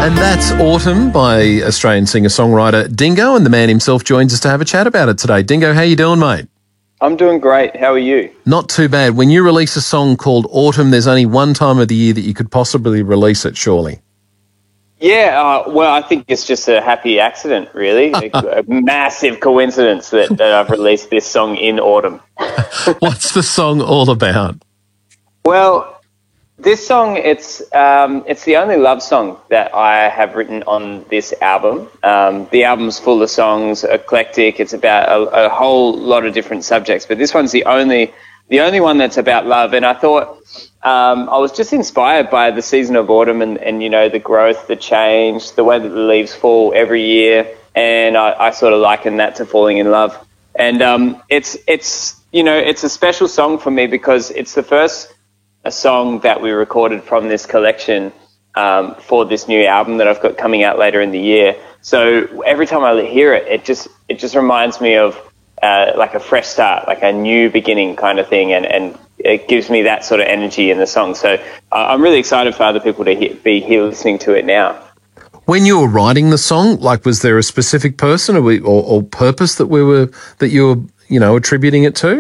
And that's Autumn by Australian singer-songwriter Dingo, and the man himself joins us to have a chat about it today. Dingo, how you doing, mate? I'm doing great. How are you? Not too bad. When you release a song called Autumn, there's only one time of the year that you could possibly release it, surely. Yeah, well, I think it's just a happy accident, really. A massive coincidence that I've released this song in autumn. What's the song all about? Well, this song, it's the only love song that I have written on this album. The album's full of songs, eclectic. It's about a whole lot of different subjects, but this one's the only one that's about love. And I thought I was just inspired by the season of autumn and you know, the growth, the change, the way that the leaves fall every year. And I sort of liken that to falling in love. And it's you know, it's a special song for me because it's the first a song that we recorded from this collection for this new album that I've got coming out later in the year. So every time I hear it, it just reminds me of like a fresh start, like a new beginning kind of thing, and it gives me that sort of energy in the song. So I'm really excited for other people to be here listening to it now. When you were writing the song, like, was there a specific person or purpose that you were you know, attributing it to?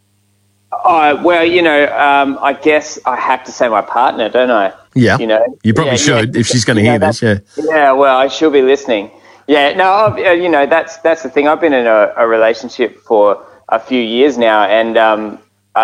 Well, you know, I guess I have to say my partner, don't I? Yeah. You know, you probably should if she's going to hear this. Yeah. Yeah. Well, she'll be listening. Yeah. No. You know, that's the thing. I've been in a relationship for a few years now, and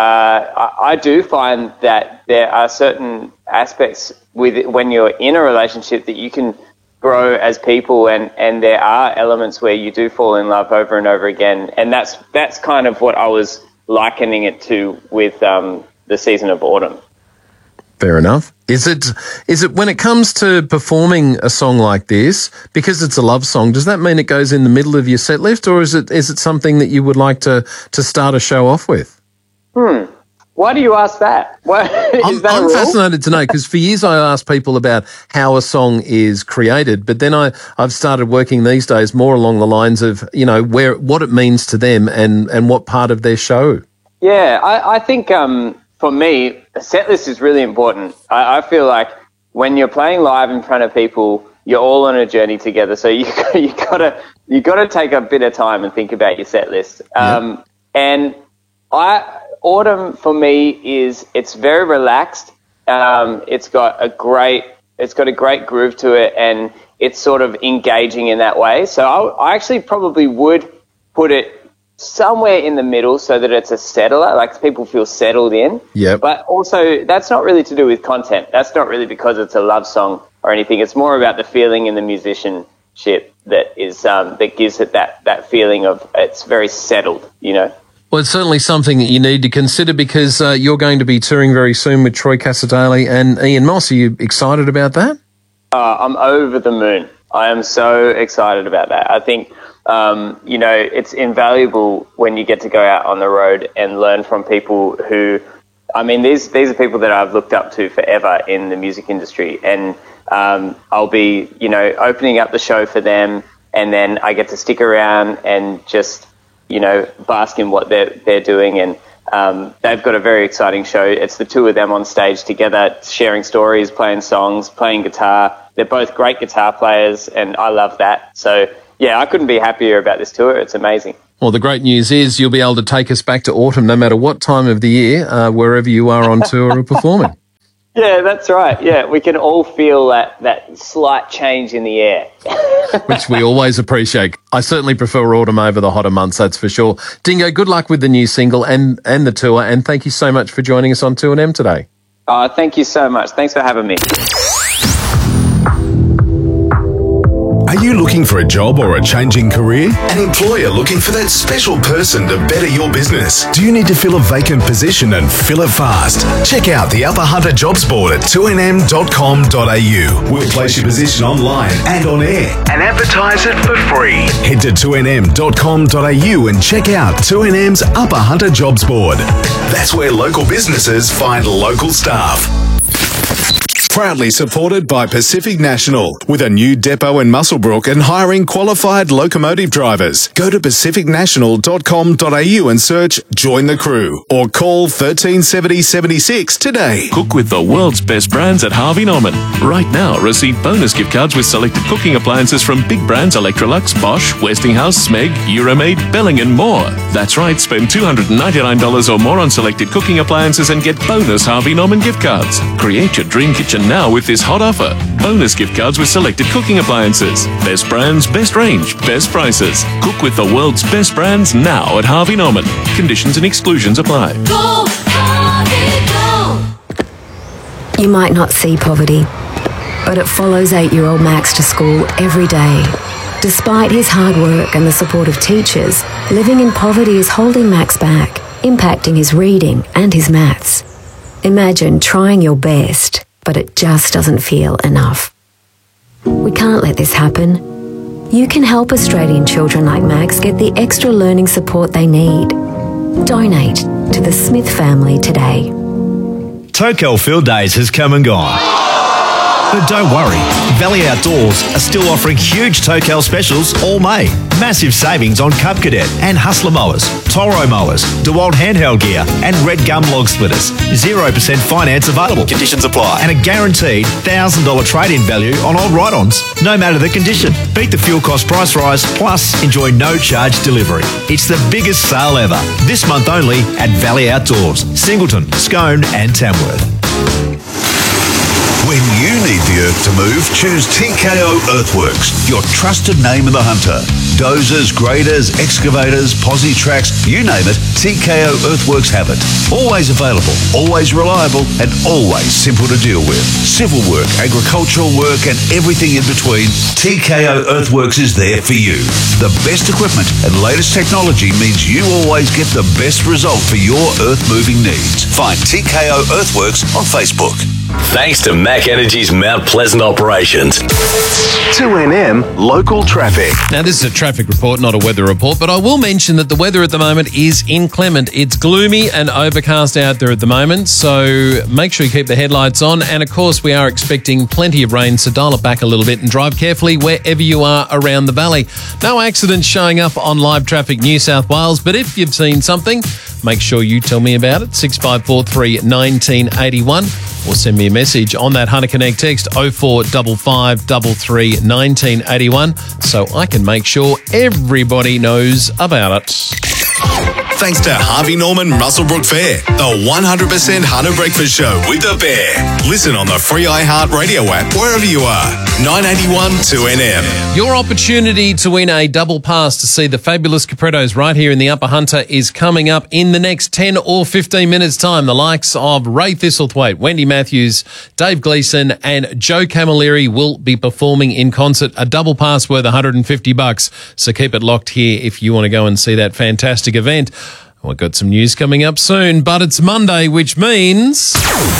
I do find that there are certain aspects when you're in a relationship that you can grow as people, and there are elements where you do fall in love over and over again, and that's kind of what I was likening it to with the season of autumn. Fair enough. Is it when it comes to performing a song like this, because it's a love song, does that mean it goes in the middle of your set list, or is it something that you would like to start a show off with? Why do you ask that? I'm fascinated to know, because for years I asked people about how a song is created, but then I've started working these days more along the lines of, you know, what it means to them and what part of their show. Yeah, I think for me, a set list is really important. I feel like when you're playing live in front of people, you're all on a journey together. So you gotta take a bit of time and think about your set list. And autumn for me it's very relaxed. It's got a great groove to it, and it's sort of engaging in that way. So I actually probably would put it somewhere in the middle so that it's a settler, like people feel settled in. Yeah. But also that's not really to do with content. That's not really because it's a love song or anything. It's more about the feeling and the musicianship that is that gives it that feeling of it's very settled, you know. Well, it's certainly something that you need to consider, because you're going to be touring very soon with Troy Cassar-Daley and Ian Moss. Are you excited about that? I'm over the moon. I am so excited about that. I think, you know, it's invaluable when you get to go out on the road and learn from people who, I mean, these are people that I've looked up to forever in the music industry. And I'll be, you know, opening up the show for them, and then I get to stick around and just, you know, bask in what they're doing. And they've got a very exciting show. It's the two of them on stage together, sharing stories, playing songs, playing guitar. They're both great guitar players, and I love that. So, yeah, I couldn't be happier about this tour. It's amazing. Well, the great news is you'll be able to take us back to autumn no matter what time of the year, wherever you are on tour or performing. Yeah, that's right. Yeah, we can all feel that slight change in the air. Which we always appreciate. I certainly prefer autumn over the hotter months, that's for sure. Dingo, good luck with the new single and the tour, and thank you so much for joining us on 2NM today. Thank you so much. Thanks for having me. Are you looking for a job or a changing career? An employer looking for that special person to better your business? Do you need to fill a vacant position and fill it fast? Check out the Upper Hunter Jobs Board at 2nm.com.au. We'll place your position online and on air and advertise it for free. Head to 2nm.com.au and check out 2NM's Upper Hunter Jobs Board. That's where local businesses find local staff. Proudly supported by Pacific National, with a new depot in Muswellbrook and hiring qualified locomotive drivers. Go to pacificnational.com.au and search Join the Crew or call 1370 76 today. Cook with the world's best brands at Harvey Norman. Right now, receive bonus gift cards with selected cooking appliances from big brands Electrolux, Bosch, Westinghouse, Smeg, Euromaid, Belling and more. That's right, spend $299 or more on selected cooking appliances and get bonus Harvey Norman gift cards. Create your dream kitchen now with this hot offer. Bonus gift cards with selected cooking appliances. Best brands, best range, best prices. Cook with the world's best brands now at Harvey Norman. Conditions and exclusions apply. Go, Harvey, go! You might not see poverty, but it follows 8-year-old Max to school every day. Despite his hard work and the support of teachers, living in poverty is holding Max back, impacting his reading and his maths. Imagine trying your best, but it just doesn't feel enough. We can't let this happen. You can help Australian children like Max get the extra learning support they need. Donate to the Smith family today. Tocal Field Days has come and gone. But don't worry, Valley Outdoors are still offering huge Tocal specials all May. Massive savings on Cub Cadet and Hustler mowers, Toro mowers, DeWalt handheld gear and Red Gum log splitters. 0% finance available. Conditions apply. And a guaranteed $1,000 trade-in value on old ride-ons, no matter the condition. Beat the fuel cost price rise, plus enjoy no charge delivery. It's the biggest sale ever. This month only at Valley Outdoors, Singleton, Scone and Tamworth. When you need the earth to move, choose TKO Earthworks, your trusted name in the hunter. Dozers, graders, excavators, posi tracks, you name it, TKO Earthworks have it. Always available, always reliable, and always simple to deal with. Civil work, agricultural work, and everything in between, TKO Earthworks is there for you. The best equipment and latest technology means you always get the best result for your earth-moving needs. Find TKO Earthworks on Facebook. Thanks to Mac Energy's Mount Pleasant operations. 2NM local traffic. Now, this is a traffic report, not a weather report, but I will mention that the weather at the moment is inclement. It's gloomy and overcast out there at the moment, so make sure you keep the headlights on. And, of course, we are expecting plenty of rain, so dial it back a little bit and drive carefully wherever you are around the valley. No accidents showing up on Live Traffic New South Wales, but if you've seen something, make sure you tell me about it, 6543 1981, or send me a message on that Hunter Connect text 0455 33 1981 so I can make sure everybody knows about it. Thanks to Harvey Norman Muswellbrook Fair, the 100% Hunter Breakfast Show with the Bear. Listen on the free iHeart Radio app wherever you are. 981 2NM. Your opportunity to win a double pass to see the fabulous Caprettos right here in the Upper Hunter is coming up in the next 10 or 15 minutes' time. The likes of Ray Thistlethwaite, Wendy Matthews, Dave Gleeson and Joe Camilleri will be performing in concert. A double pass worth $150. So keep it locked here if you want to go and see that fantastic event. We've got some news coming up soon, but it's Monday, which means...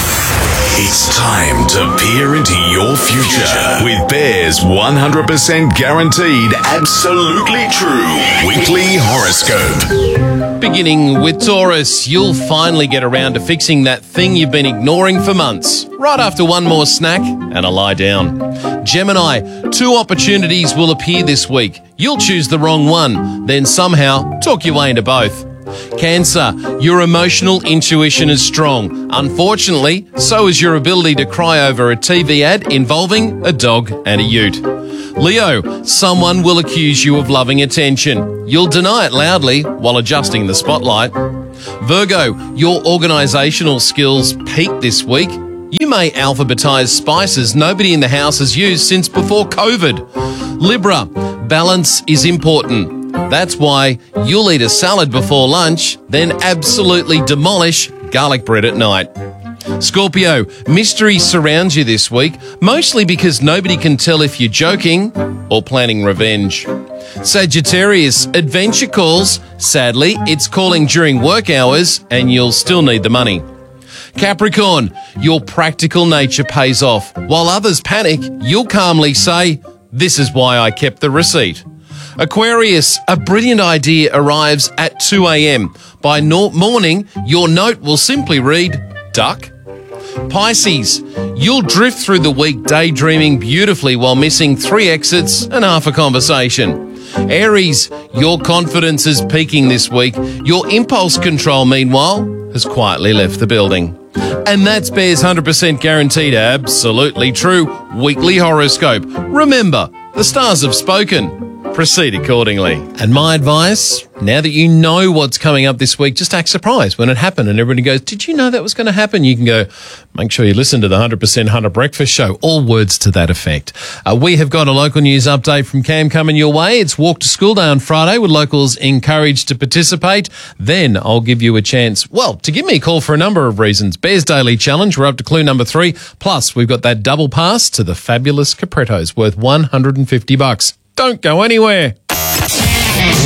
It's time to peer into your future with Bear's 100% guaranteed, absolutely true weekly horoscope. Beginning with Taurus, you'll finally get around to fixing that thing you've been ignoring for months. Right after one more snack and a lie down. Gemini, 2 opportunities will appear this week. You'll choose the wrong one, then somehow talk your way into both. Cancer, your emotional intuition is strong. Unfortunately, so is your ability to cry over a TV ad involving a dog and a ute. Leo, someone will accuse you of loving attention. You'll deny it loudly while adjusting the spotlight. Virgo, your organisational skills peak this week. You may alphabetise spices nobody in the house has used since before COVID. Libra, balance is important. That's why you'll eat a salad before lunch, then absolutely demolish garlic bread at night. Scorpio, mystery surrounds you this week, mostly because nobody can tell if you're joking or planning revenge. Sagittarius, adventure calls. Sadly, it's calling during work hours and you'll still need the money. Capricorn, your practical nature pays off. While others panic, you'll calmly say, "This is why I kept the receipt." Aquarius, a brilliant idea arrives at 2 a.m. By morning, your note will simply read, duck. Pisces, you'll drift through the week daydreaming beautifully while missing 3 exits and half a conversation. Aries, your confidence is peaking this week. Your impulse control, meanwhile, has quietly left the building. And that's Bear's 100% guaranteed, absolutely true weekly horoscope. Remember, the stars have spoken. Proceed accordingly. And my advice, now that you know what's coming up this week, just act surprised when it happened and everybody goes, did you know that was going to happen? You can go, make sure you listen to the 100% Hunter Breakfast Show. All words to that effect. We have got a local news update from Cam coming your way. It's Walk to School Day on Friday with locals encouraged to participate. Then I'll give you a chance, well, to give me a call for a number of reasons. Bears Daily Challenge, we're up to clue number 3. Plus, we've got that double pass to the fabulous Caprettos worth $150. Don't go anywhere.